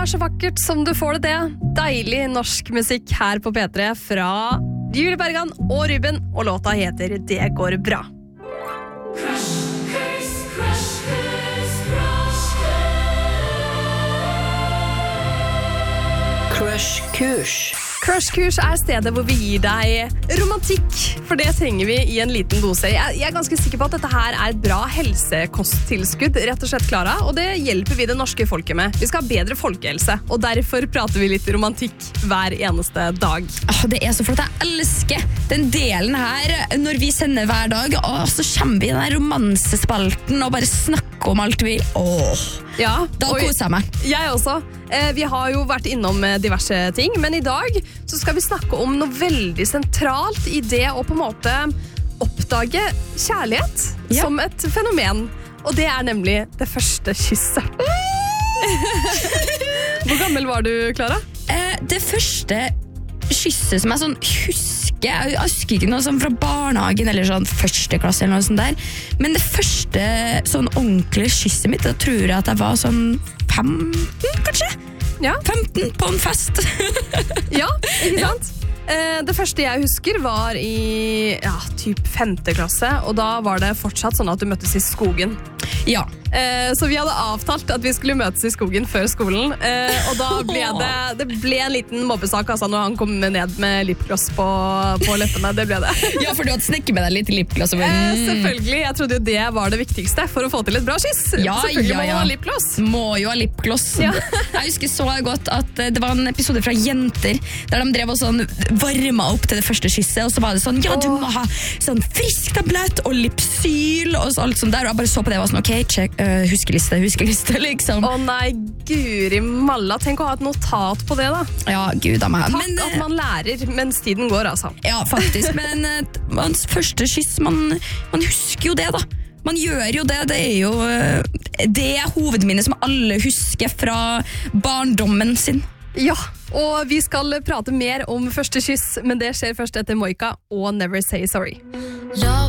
så vakkert som du får det. Deilig norsk musikk her på P3 fra Julie Bergan og Ruben, og låta heter Det går bra. Crush-kurs. Crush-kurs stedet hvor vi gir deg romantikk, for det trenger vi i en liten dose. Jeg ganske sikker på at dette her et bra helsekosttilskudd, rett og slett, Clara, og det hjelper vi det norske folket med. Vi skal ha bedre folkehelse, og derfor prater vi litt romantikk hver eneste dag. Det så flott, jeg elsker den delen her når vi sender hver dag, og så kommer vi i den romansespalten og bare snakker om alt vi Ja, da koser jeg meg. Jeg også. Vi har jo vært innom diverse ting, men i dag så skal vi snakke om noe veldig sentralt i det å på en måte oppdage kjærlighet som et fenomen. Og det nemlig det første kysset. Hvor gammel var du, Clara? Det første kysset som jeg sånn jeg husker ikke noe sånn fra barnehagen eller sånn første klasse eller noe sånt der, men det første sånn ordentlige kysset mitt, da tror jeg at jeg var sånn 15 kanskje? Ja. 15 på en fest. Ja, ikke sant? Det første jeg husker var i typ 5. klasse, og da var det fortsatt sånn at du møttes i skogen. Ja. Så vi hadde avtalt at vi skulle møtes i skogen før skolen, og da ble det ble en liten mobbesak altså, når han kom ned med lipgloss på leppene. Det ble det. Ja, for du hadde snekket med deg litt lipgloss. Selvfølgelig, jeg trodde jo det var det viktigste for å få til et bra kyss. Ja, selvfølgelig må man ha lipgloss. Må jo ha lipgloss. Ja. Jeg husker så godt at det var en episode fra Jenter, der de drev og sånn varma opp til det første kysset, og så var det sånn, ja, du må ha sånn frisk tablett og lipsyl og alt sånt der, og jeg bare så på det og var sånn, ok, check, huskeliste, liksom. Nei, guri malla, tenk å ha et notat på det da. Ja, gud av meg. Takk at man lærer mens tiden går, altså. Ja, faktisk, men hans første kyss, man husker jo det da. Man gjør jo det, det hovedminnet som alle husker fra barndommen sin. Ja, og vi skal prate mer om første kyss, men det skjer først etter Moika og Never Say Sorry. Love